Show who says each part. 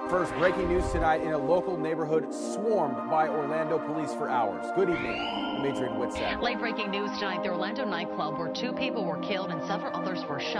Speaker 1: First, breaking news tonight in a local neighborhood swarmed by Orlando police for hours. Good evening. I'm Adrian Whitsack.
Speaker 2: Late breaking news tonight, the Orlando nightclub where 2 people were killed and several others were shot.